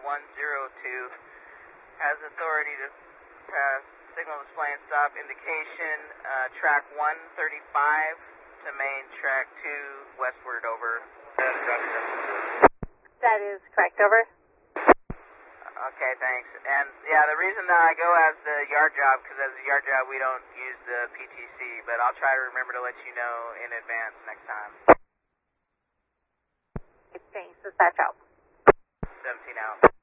has authority to pass signal display and stop indication, track 135 to main track 2 westward, over. That is correct, over. Okay, thanks. And yeah, the reason that I go as the yard job, because as a yard job we don't use the PTC, but I'll try to remember to let you know in advance next time. Thanks, dispatch out. 17 out.